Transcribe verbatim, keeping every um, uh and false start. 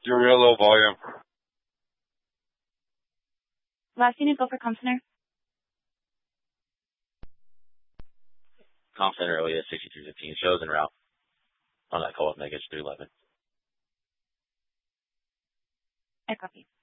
You're real low volume. Last unit, go for comp center. Comp center early at sixty-three fifteen. Shows en route on that call with Megage three eleven. I copy.